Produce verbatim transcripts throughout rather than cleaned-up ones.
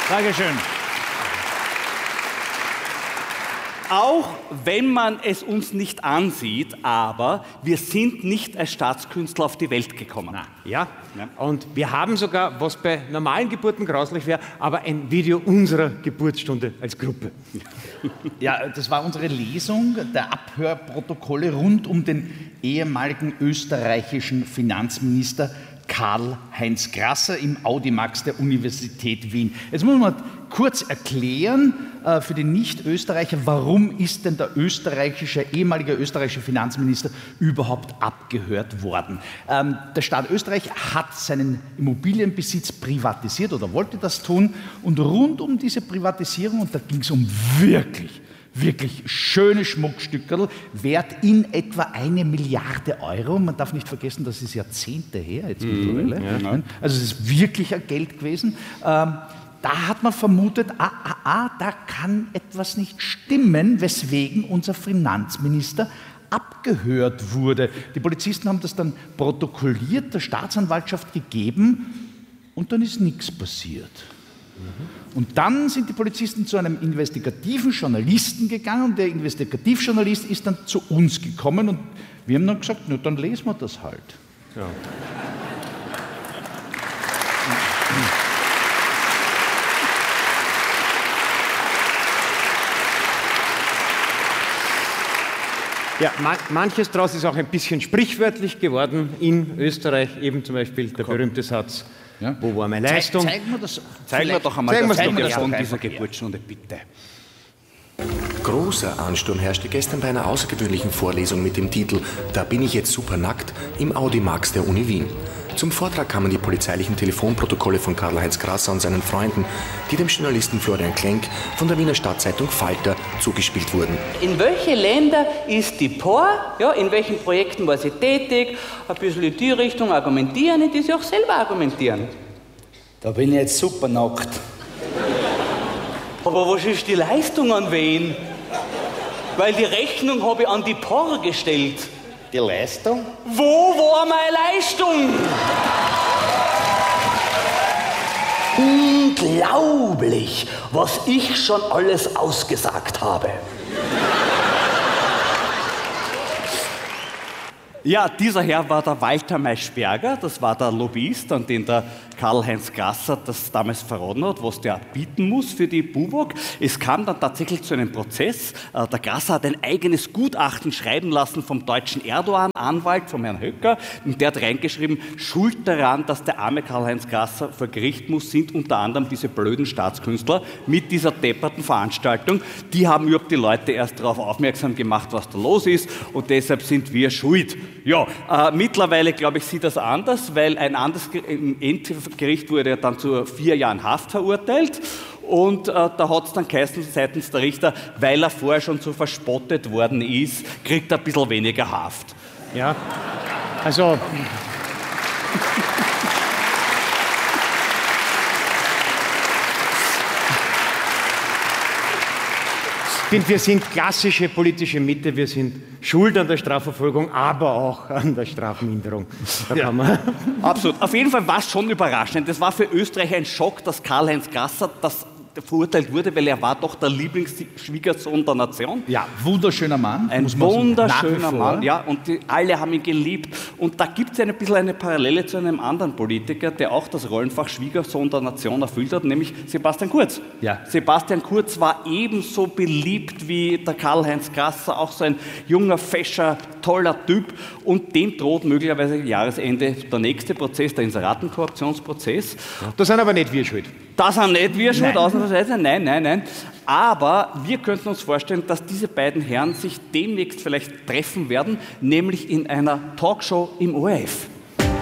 Dankeschön. Auch wenn man es uns nicht ansieht, aber wir sind nicht als Staatskünstler auf die Welt gekommen. Na, ja. ja, und wir haben sogar, was bei normalen Geburten grauslich wäre, aber ein Video unserer Geburtsstunde als Gruppe. Ja, das war unsere Lesung der Abhörprotokolle rund um den ehemaligen österreichischen Finanzminister Karl-Heinz Grasser im Audimax der Universität Wien. Jetzt muss man kurz erklären äh, für den Nicht-Österreicher, warum ist denn der österreichische, ehemalige österreichische Finanzminister überhaupt abgehört worden? Ähm, der Staat Österreich hat seinen Immobilienbesitz privatisiert oder wollte das tun, und rund um diese Privatisierung, und da ging es um wirklich wirklich schöne Schmuckstückerl, wert in etwa eine Milliarde Euro. Man darf nicht vergessen, das ist Jahrzehnte her jetzt mittlerweile. Mm, ja. Also es ist wirklich ein Geld gewesen. Ähm, da hat man vermutet, ah, ah, ah, da kann etwas nicht stimmen, weswegen unser Finanzminister abgehört wurde. Die Polizisten haben das dann protokolliert, der Staatsanwaltschaft gegeben, und dann ist nichts passiert. Und dann sind die Polizisten zu einem investigativen Journalisten gegangen, und der Investigativjournalist ist dann zu uns gekommen, und wir haben dann gesagt, na, dann lesen wir das halt. Ja. Ja, man, manches daraus ist auch ein bisschen sprichwörtlich geworden in Österreich, eben zum Beispiel der berühmte Satz, ja. Wo war meine Leistung? Zeig, zeigen wir das, zeigen wir doch einmal das Mikrofon dieser Geburtsstunde, bitte. Großer Ansturm herrschte gestern bei einer außergewöhnlichen Vorlesung mit dem Titel »Da bin ich jetzt super nackt« im Audimax der Uni Wien. Zum Vortrag kamen die polizeilichen Telefonprotokolle von Karl-Heinz Grasser und seinen Freunden, die dem Journalisten Florian Klenk von der Wiener Stadtzeitung Falter zugespielt wurden. In welche Länder ist die P O R? Ja, in welchen Projekten war sie tätig? Ein bisschen in die Richtung argumentieren, in die sie auch selber argumentieren. Da bin ich jetzt super nackt. Aber was ist die Leistung an wen? Weil die Rechnung habe ich an die P O R gestellt. Die Leistung? Wo war meine Leistung? Unglaublich, was ich schon alles ausgesagt habe. Ja, dieser Herr war der Walter Maischberger, das war der Lobbyist, an den der Karl-Heinz Grasser das damals verraten hat, was der bieten muss für die BUWOG. Es kam dann tatsächlich zu einem Prozess. Der Grasser hat ein eigenes Gutachten schreiben lassen vom deutschen Erdogan-Anwalt, vom Herrn Höcker, und der hat reingeschrieben, schuld daran, dass der arme Karl-Heinz Grasser vor Gericht muss, sind unter anderem diese blöden Staatskünstler mit dieser depperten Veranstaltung. Die haben überhaupt die Leute erst darauf aufmerksam gemacht, was da los ist, und deshalb sind wir schuld. Ja, äh, mittlerweile, glaube ich, sieht das anders, weil ein anderes Endgericht wurde ja dann zu vier Jahren Haft verurteilt, und äh, da hat es dann geheißen seitens der Richter, weil er vorher schon so verspottet worden ist, kriegt er ein bisschen weniger Haft. Ja, also... Ich finde, wir sind klassische politische Mitte, wir sind schuld an der Strafverfolgung, aber auch an der Strafminderung. Da ja, kann man absolut. Auf jeden Fall war es schon überraschend. Das war für Österreich ein Schock, dass Karl-Heinz Grasser das verurteilt wurde, weil er war doch der Lieblingsschwiegersohn der Nation. Ja, wunderschöner Mann. Ein wunderschöner Mann, ja, und die, alle haben ihn geliebt. Und da gibt es ein bisschen eine Parallele zu einem anderen Politiker, der auch das Rollenfach Schwiegersohn der Nation erfüllt hat, nämlich Sebastian Kurz. Ja. Sebastian Kurz war ebenso beliebt wie der Karl-Heinz Grasser, auch so ein junger, fescher, toller Typ, und dem droht möglicherweise Jahresende der nächste Prozess, der Inseratenkorruptionsprozess. Ja. Das sind aber nicht wir schuld. Das sind nicht wir schuld, ausnahmsweise, nein, nein, nein. Aber wir könnten uns vorstellen, dass diese beiden Herren sich demnächst vielleicht treffen werden, nämlich in einer Talkshow im O R F.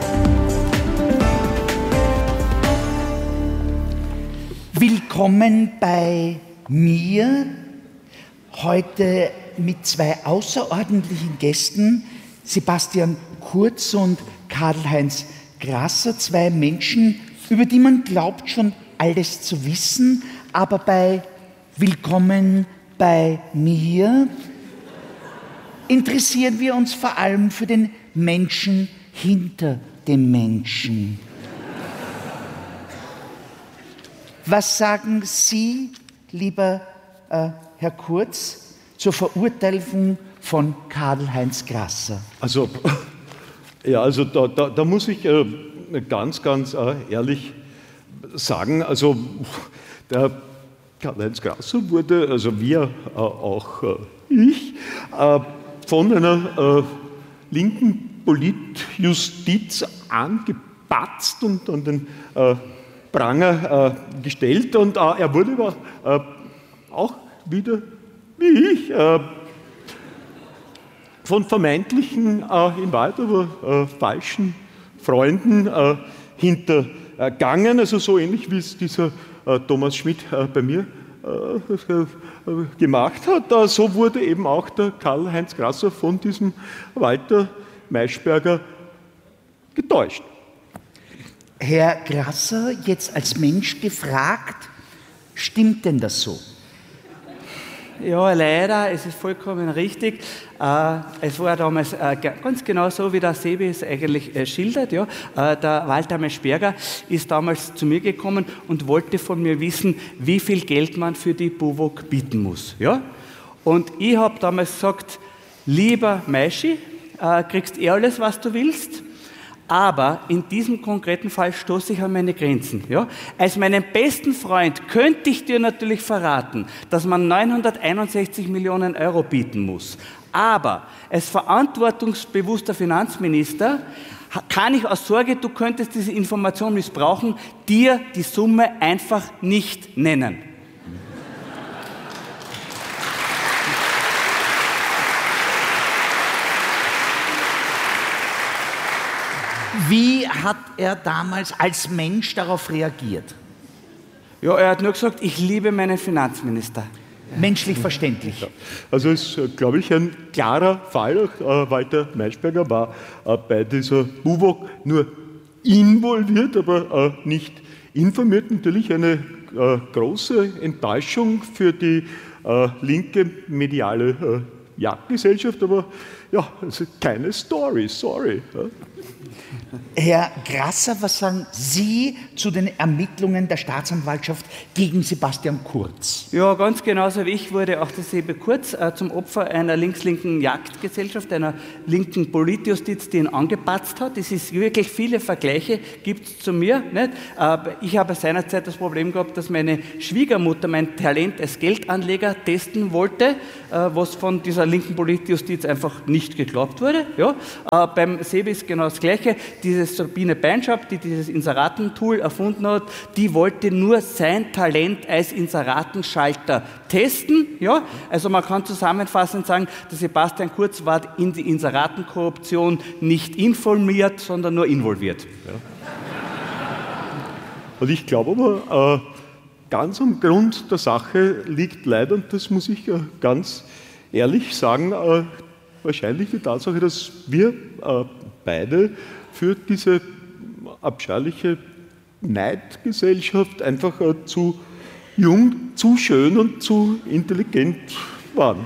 Willkommen bei mir, heute mit zwei außerordentlichen Gästen, Sebastian Kurz und Karl-Heinz Grasser, zwei Menschen, über die man glaubt schon alles zu wissen, aber bei Willkommen bei mir interessieren wir uns vor allem für den Menschen hinter dem Menschen. Was sagen Sie, lieber äh, Herr Kurz, zur Verurteilung von Karl-Heinz Grasser? Also, ja, also da, da, da muss ich äh, ganz, ganz äh, ehrlich sagen, also der Karl-Heinz Grasser wurde, also wir, äh, auch äh, ich, äh, von einer äh, linken Politjustiz angepatzt und an den äh, Pranger äh, gestellt und äh, er wurde aber äh, auch wieder, wie ich, äh, von vermeintlichen, äh, in Wahrheit aber äh, falschen Freunden äh, hintergangen, also so ähnlich wie es dieser äh, Thomas Schmidt äh, bei mir äh, gemacht hat. Äh, so wurde eben auch der Karl-Heinz Grasser von diesem Walter Maischberger getäuscht. Herr Grasser, jetzt als Mensch gefragt, stimmt denn das so? Ja, leider, es ist vollkommen richtig. Äh, es war damals äh, ganz genau so, wie der Sebi es eigentlich äh, schildert. Ja. Äh, der Walter Maischberger ist damals zu mir gekommen und wollte von mir wissen, wie viel Geld man für die BUWOG bieten muss. Ja. Und ich habe damals gesagt, lieber Maischi, äh, kriegst eh alles, was du willst. Aber in diesem konkreten Fall stoße ich an meine Grenzen. Ja? Als meinen besten Freund könnte ich dir natürlich verraten, dass man neunhunderteinundsechzig Millionen Euro bieten muss. Aber als verantwortungsbewusster Finanzminister kann ich aus Sorge, du könntest diese Information missbrauchen, dir die Summe einfach nicht nennen. Wie hat er damals als Mensch darauf reagiert? Ja, er hat nur gesagt, ich liebe meinen Finanzminister. Menschlich verständlich. Ja. Also es ist, glaube ich, ein klarer Fall. Äh, Walter Maischberger war äh, bei dieser BUWOG nur involviert, aber äh, nicht informiert. Natürlich eine äh, große Enttäuschung für die äh, linke mediale äh, Jagdgesellschaft, aber ja, also keine Story, sorry. Ja. Herr Grasser, was sagen Sie zu den Ermittlungen der Staatsanwaltschaft gegen Sebastian Kurz? Ja, ganz genauso wie ich wurde auch der Sebi Kurz äh, zum Opfer einer links-linken Jagdgesellschaft, einer linken Politjustiz, die ihn angepatzt hat. Es ist wirklich viele Vergleiche, gibt es zu mir. Nicht? Äh, ich habe seinerzeit das Problem gehabt, dass meine Schwiegermutter mein Talent als Geldanleger testen wollte, äh, was von dieser linken Politjustiz einfach nicht geglaubt wurde. Ja? Äh, beim Sebi ist genau das Gleiche. Diese Sabine Beinschab, die dieses Inseraten-Tool erfunden hat, die wollte nur sein Talent als Inseratenschalter testen. Ja? Also man kann zusammenfassend sagen, der Sebastian Kurz war in die Inseratenkorruption nicht informiert, sondern nur involviert. Ja. Und ich glaube aber, äh, ganz am Grund der Sache liegt leider, und das muss ich äh, ganz ehrlich sagen, äh, wahrscheinlich die Tatsache, dass wir äh, beide für diese abscheuliche Neidgesellschaft einfach äh, zu jung, zu schön und zu intelligent waren.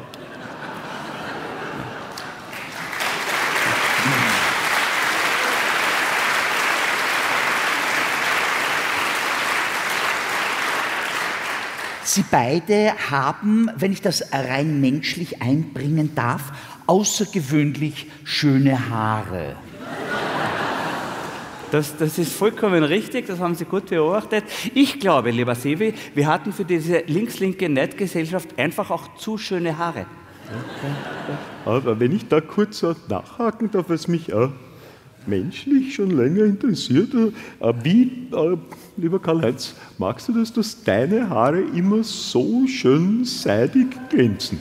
Sie beide haben, wenn ich das rein menschlich einbringen darf, außergewöhnlich schöne Haare. Das, das ist vollkommen richtig, das haben Sie gut beobachtet. Ich glaube, lieber Sebi, wir hatten für diese links-linke Neidgesellschaft einfach auch zu schöne Haare. Aber wenn ich da kurz nachhaken darf, was mich äh, menschlich schon länger interessiert, äh, wie, äh, lieber Karl-Heinz, magst du das, dass deine Haare immer so schön seidig glänzen?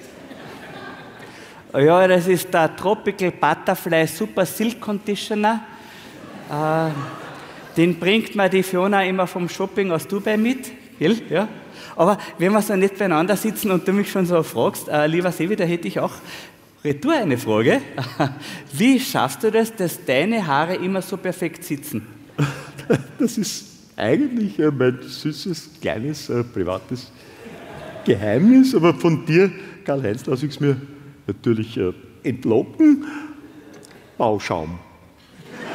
Ja, das ist der Tropical Butterfly Super Silk Conditioner. Äh, den bringt mir die Fiona immer vom Shopping aus Dubai mit. Gell? Ja. Aber wenn wir so nicht beieinander sitzen und du mich schon so fragst, äh, lieber Sevi, da hätte ich auch retour eine Frage. Wie schaffst du das, dass deine Haare immer so perfekt sitzen? Das ist eigentlich äh, mein süßes, kleines, äh, privates Geheimnis, aber von dir, Karl-Heinz, lasse ich es mir natürlich äh, entlocken. Bauschaum.